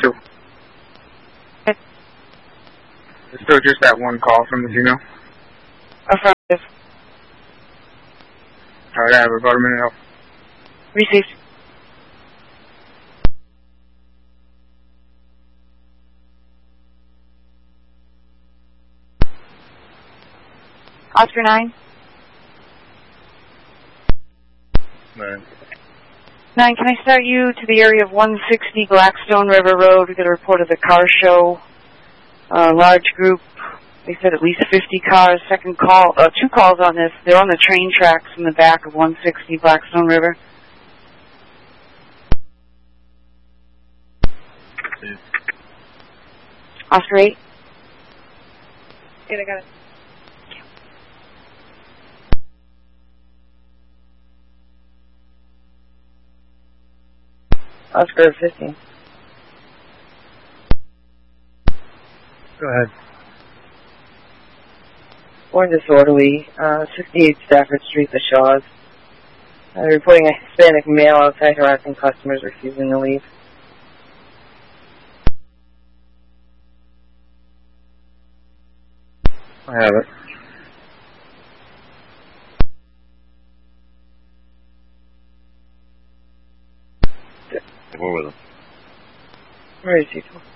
2. There's still just that one call from the female. Affirmative. Alright, I have about a minute out. Received. Oscar 9. 9, can I start you to the area of 160 Blackstone River Road? We got a report of the car show. Large group. They said at least 50 cars. Second call, 2 calls on this. They're on the train tracks in the back of 160 Blackstone River. Oscar 8. 8, I got it. Oscar 15. Go ahead. Born disorderly, 68 Stafford Street, The Shaws. Reporting a Hispanic male outside harassing customers, refusing to leave. I have it. We're with him. Where is he?